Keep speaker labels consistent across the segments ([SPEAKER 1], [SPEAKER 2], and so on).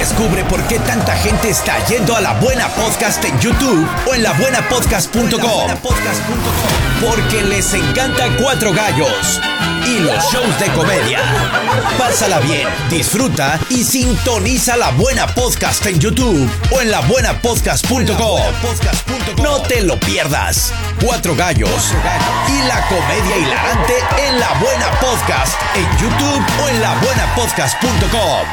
[SPEAKER 1] Descubre por qué tanta gente está yendo a La Buena Podcast en YouTube o en labuenapodcast.com. Porque les encanta Cuatro Gallos y los shows de comedia. Pásala bien, disfruta y sintoniza La Buena Podcast en YouTube o en labuenapodcast.com. No te lo pierdas. Cuatro Gallos y la comedia hilarante en La Buena Podcast en YouTube o en labuenapodcast.com.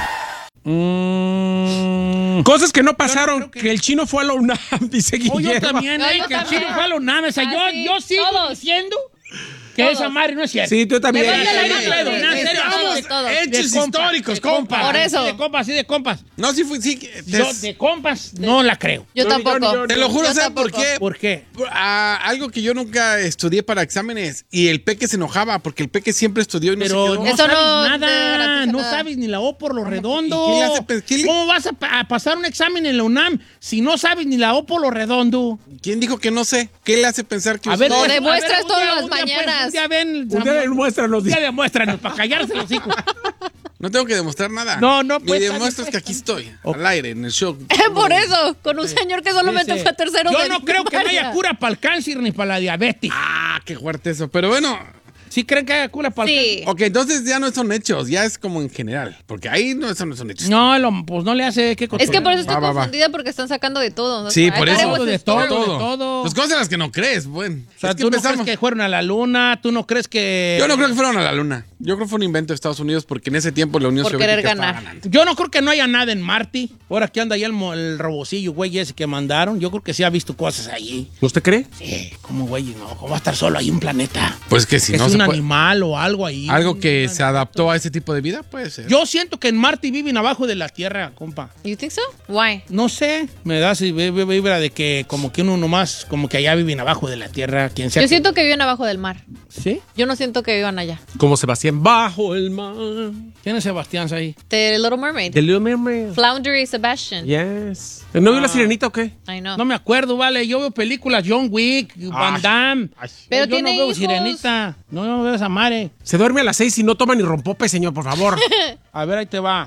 [SPEAKER 2] Cosas que no pasaron, que el chino fue a la UNAM, dice Guillermo.
[SPEAKER 3] Yo también,
[SPEAKER 4] No, yo
[SPEAKER 3] que el
[SPEAKER 4] también.
[SPEAKER 3] chino fue a la UNAM. O sea,
[SPEAKER 4] sí,
[SPEAKER 3] yo sigo
[SPEAKER 4] todos.
[SPEAKER 3] diciendo que
[SPEAKER 4] Todos.
[SPEAKER 3] esa madre no es cierta.
[SPEAKER 2] Sí, tú también.
[SPEAKER 4] Levanta la
[SPEAKER 3] Sí,
[SPEAKER 4] mano.
[SPEAKER 3] sí, sí,
[SPEAKER 4] Estamos
[SPEAKER 3] sí,
[SPEAKER 4] todos.
[SPEAKER 3] de
[SPEAKER 2] Hechos
[SPEAKER 3] compas,
[SPEAKER 2] históricos,
[SPEAKER 3] de compas.
[SPEAKER 2] compa.
[SPEAKER 4] Por eso.
[SPEAKER 3] Sí, de compas, sí, de compas.
[SPEAKER 5] No, sí fue, sí.
[SPEAKER 3] Yo de compas no la creo.
[SPEAKER 4] Yo tampoco.
[SPEAKER 5] Te lo juro,
[SPEAKER 4] Yo
[SPEAKER 5] ¿sabes por
[SPEAKER 4] tampoco.
[SPEAKER 5] qué?
[SPEAKER 3] ¿Por qué?
[SPEAKER 5] Algo que yo nunca estudié para exámenes y el peque se enojaba porque el peque siempre estudió y no
[SPEAKER 3] Pero
[SPEAKER 5] se
[SPEAKER 3] no
[SPEAKER 5] quedó.
[SPEAKER 4] Eso
[SPEAKER 3] sabes
[SPEAKER 4] no te
[SPEAKER 3] nada,
[SPEAKER 4] garantiza
[SPEAKER 3] no
[SPEAKER 4] nada.
[SPEAKER 3] sabes ni la O por lo redondo.
[SPEAKER 5] ¿Y qué le hace
[SPEAKER 3] ¿Cómo vas a pasar un examen en la UNAM si no sabes ni la O por lo redondo?
[SPEAKER 5] ¿Quién dijo que no sé? ¿Qué le hace pensar que
[SPEAKER 3] A ver,
[SPEAKER 4] No,
[SPEAKER 3] pues,
[SPEAKER 4] demuestras
[SPEAKER 3] a ver, un
[SPEAKER 4] todas
[SPEAKER 3] día-
[SPEAKER 4] las
[SPEAKER 3] un día, pues,
[SPEAKER 4] mañanas.
[SPEAKER 3] un día ven,
[SPEAKER 2] Un día demuéstranos.
[SPEAKER 3] un día demuéstranos para callarse los hijos.
[SPEAKER 5] No tengo que demostrar nada.
[SPEAKER 3] No, no,
[SPEAKER 5] Ni
[SPEAKER 3] pues,
[SPEAKER 5] demuestras
[SPEAKER 3] pues,
[SPEAKER 5] que aquí estoy,
[SPEAKER 3] Ok.
[SPEAKER 5] al aire, en el show.
[SPEAKER 4] Por eso, con un señor que solamente
[SPEAKER 3] Dice,
[SPEAKER 4] fue a tercero
[SPEAKER 3] yo
[SPEAKER 4] de
[SPEAKER 3] no creo que no haya
[SPEAKER 4] primaria.
[SPEAKER 3] cura para el cáncer ni para la diabetes.
[SPEAKER 5] Ah, qué fuerte eso. Pero bueno,
[SPEAKER 3] ¿Sí creen que haya cura para el
[SPEAKER 4] Sí.
[SPEAKER 5] ok, entonces ya no son hechos, ya es como en general. Porque ahí no, eso no son hechos.
[SPEAKER 3] No, pues no le hace que
[SPEAKER 4] Es que por eso estoy
[SPEAKER 5] Va.
[SPEAKER 4] confundida porque están sacando de todo.
[SPEAKER 5] Sí,
[SPEAKER 4] O sea,
[SPEAKER 5] por
[SPEAKER 4] I
[SPEAKER 5] eso.
[SPEAKER 4] thought it was
[SPEAKER 3] De
[SPEAKER 4] a
[SPEAKER 3] todo,
[SPEAKER 4] story.
[SPEAKER 3] de todo.
[SPEAKER 5] Pues cosas en las que no crees, bueno.
[SPEAKER 3] O sea,
[SPEAKER 5] Es que
[SPEAKER 3] tú no
[SPEAKER 5] empezamos.
[SPEAKER 3] crees que fueron a la luna, tú no crees que...
[SPEAKER 5] Yo no creo que fueron a la luna. Yo creo que fue un invento de Estados Unidos porque en ese tiempo la Unión
[SPEAKER 4] Por
[SPEAKER 5] Soviética
[SPEAKER 4] querer
[SPEAKER 5] estaba
[SPEAKER 4] ganar.
[SPEAKER 5] ganando.
[SPEAKER 3] Yo no creo que no haya nada en Marte. Ahora que anda ahí el robocillo, güey, ese que mandaron. Yo creo que sí ha visto cosas allí.
[SPEAKER 2] ¿Usted cree?
[SPEAKER 3] Sí, ¿cómo, güey? No, ¿cómo va a estar solo ahí un planeta?
[SPEAKER 5] Pues que si
[SPEAKER 3] ¿Es
[SPEAKER 5] no
[SPEAKER 3] un
[SPEAKER 5] se puede-
[SPEAKER 3] animal o algo ahí?
[SPEAKER 5] Algo que se adaptó a ese tipo de vida, puede ser.
[SPEAKER 3] Yo siento que en Marte viven abajo de la Tierra, compa.
[SPEAKER 4] You think so? Why?
[SPEAKER 3] No sé, me da así vibra de que como que uno nomás, como que allá viven abajo de la Tierra, quien sea.
[SPEAKER 4] Yo siento que viven abajo del mar.
[SPEAKER 3] ¿Sí?
[SPEAKER 4] Yo no siento que vivan allá.
[SPEAKER 2] Como Sebastián, bajo el mar.
[SPEAKER 3] ¿Quién es Sebastián ahí?
[SPEAKER 4] The Little Mermaid.
[SPEAKER 2] The Little Mermaid.
[SPEAKER 4] Flounder y Sebastian.
[SPEAKER 2] Yes. ¿No vio la sirenita o qué?
[SPEAKER 4] I know.
[SPEAKER 3] No me acuerdo, vale. Yo veo películas John Wick, Van Damme.
[SPEAKER 4] Pero
[SPEAKER 3] yo
[SPEAKER 4] tiene
[SPEAKER 3] no veo
[SPEAKER 4] hijos.
[SPEAKER 3] Sirenita. No veo esa madre.
[SPEAKER 2] Se duerme a las 6 y no toma ni rompope, señor, por favor.
[SPEAKER 3] A ver, ahí te va.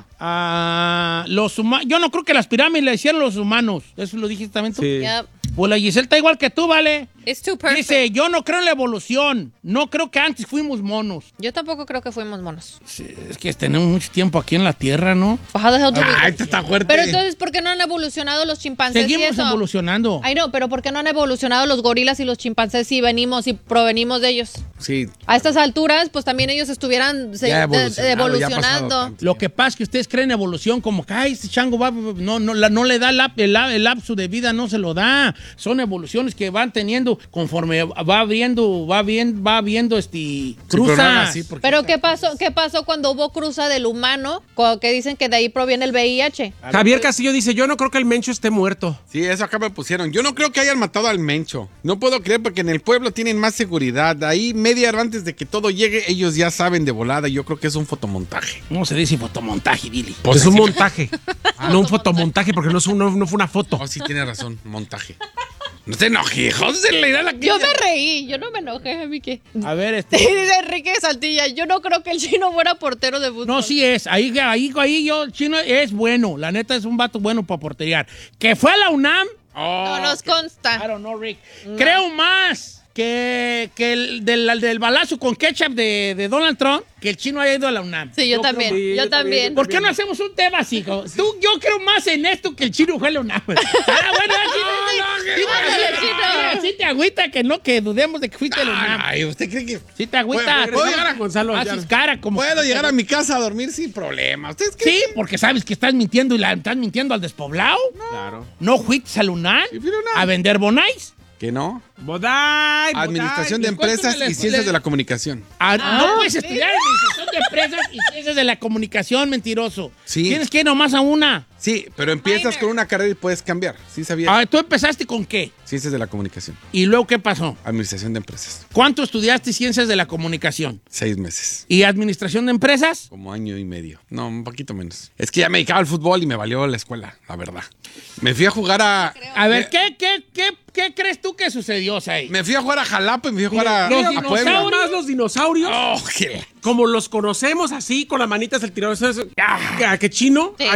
[SPEAKER 3] Yo no creo que las pirámides le hicieron los humanos. Eso lo dijiste también tú.
[SPEAKER 2] Sí.
[SPEAKER 4] Yep.
[SPEAKER 3] Pues la Giselle está igual que tú, ¿vale?
[SPEAKER 4] It's too perfect.
[SPEAKER 3] Dice, yo no creo en la evolución. No creo que antes fuimos monos.
[SPEAKER 4] Yo tampoco creo que fuimos monos.
[SPEAKER 3] Sí, es que tenemos mucho tiempo aquí en la Tierra, ¿no?
[SPEAKER 4] How the hell do we-
[SPEAKER 5] Ay, este está fuerte.
[SPEAKER 4] Pero entonces, ¿por qué no han evolucionado los chimpancés y
[SPEAKER 3] Seguimos
[SPEAKER 4] eso?
[SPEAKER 3] evolucionando.
[SPEAKER 4] Ay, no, pero ¿por qué no han evolucionado los gorilas y los chimpancés si venimos y provenimos de ellos?
[SPEAKER 5] Sí.
[SPEAKER 4] A estas alturas, pues también ellos estuvieran
[SPEAKER 5] Ya evolucionado,
[SPEAKER 4] evolucionando.
[SPEAKER 5] ya ha pasado tanto.
[SPEAKER 3] Lo que pasa es que ustedes creen evolución como que, ay, este chango va, no le da el lapso de vida, no se lo da. Son evoluciones que van teniendo conforme va viendo, cruza.
[SPEAKER 5] prolonga así porque-
[SPEAKER 4] Pero ¿qué pasó cuando hubo cruza del humano? Que dicen que de ahí proviene el VIH.
[SPEAKER 2] Javier Castillo dice, yo no creo que el Mencho esté muerto.
[SPEAKER 5] Sí, eso acá me pusieron. Yo no creo que hayan matado al Mencho. No puedo creer porque en el pueblo tienen más seguridad. Ahí media hora antes de que todo llegue, ellos ya saben de volada. Yo creo que es un fotomontaje.
[SPEAKER 3] ¿Cómo se dice fotomontaje, Billy?
[SPEAKER 2] Pues es un montaje, no un fotomontaje, porque no fue una foto.
[SPEAKER 5] Oh, sí, tiene razón, montaje. No te enojes, José, le da la
[SPEAKER 4] Yo me reí, yo no me enojé, a mí que...
[SPEAKER 3] A ver,
[SPEAKER 4] Dice Enrique Saltilla, yo no creo que el chino fuera portero de fútbol.
[SPEAKER 3] No, sí es. Ahí yo, el chino es bueno. La neta es un vato bueno para porterear. Que fue a la UNAM.
[SPEAKER 4] No nos consta.
[SPEAKER 3] I don't know, Rick. Creo más que el del balazo con ketchup de Donald Trump, que el chino haya ido a la UNAM.
[SPEAKER 4] Sí, yo también,
[SPEAKER 2] creo- sí,
[SPEAKER 4] yo
[SPEAKER 2] yo
[SPEAKER 4] también.
[SPEAKER 3] ¿Por qué no hacemos un tema así? Yo creo más en esto que el chino fue a la UNAM. Bueno,
[SPEAKER 4] Ándale, chino.
[SPEAKER 3] sí te agüita que dudemos de que fuiste a la UNAM.
[SPEAKER 5] Ay, ¿usted cree que
[SPEAKER 3] Sí te agüita.
[SPEAKER 5] ¿Puedo llegar a
[SPEAKER 2] Gonzalo?
[SPEAKER 3] Haces cara como...
[SPEAKER 5] puedo llegar a mi casa a dormir sin problema? ¿Ustedes
[SPEAKER 3] Sí,
[SPEAKER 5] creen?
[SPEAKER 3] porque sabes que estás mintiendo estás mintiendo al despoblado.
[SPEAKER 2] Claro.
[SPEAKER 3] ¿No fuiste a la UNAM
[SPEAKER 5] Sí, fui a la UNAM.
[SPEAKER 3] a vender bonais?
[SPEAKER 5] Que no.
[SPEAKER 2] Bodai,
[SPEAKER 5] Administración de Empresas y Ciencias de la Comunicación.
[SPEAKER 3] No puedes estudiar administración de empresas y ciencias de la comunicación, mentiroso.
[SPEAKER 5] Sí.
[SPEAKER 3] Tienes que ir nomás a una.
[SPEAKER 5] Sí, pero empiezas con una carrera y puedes cambiar. Sí, sabía.
[SPEAKER 3] ¿Tú empezaste con qué?
[SPEAKER 5] Ciencias de la Comunicación.
[SPEAKER 3] ¿Y luego qué pasó?
[SPEAKER 5] Administración de Empresas.
[SPEAKER 3] ¿Cuánto estudiaste ciencias de la comunicación?
[SPEAKER 5] 6 meses.
[SPEAKER 3] ¿Y administración de empresas?
[SPEAKER 5] Como año y medio. No, un poquito menos. Es que ya me dedicaba al fútbol y me valió la escuela, la verdad. Me fui a jugar a...
[SPEAKER 3] A ver, ¿qué crees tú que sucedió, Say?
[SPEAKER 5] Me fui a jugar a Jalapa y me fui a jugar a,
[SPEAKER 3] Los
[SPEAKER 5] a
[SPEAKER 3] dinosaurios.
[SPEAKER 5] Puebla.
[SPEAKER 2] Más los dinosaurios,
[SPEAKER 5] Oh, qué-
[SPEAKER 2] como los conocemos así, con las manitas del tirador. ¿Qué chino?
[SPEAKER 4] Sí.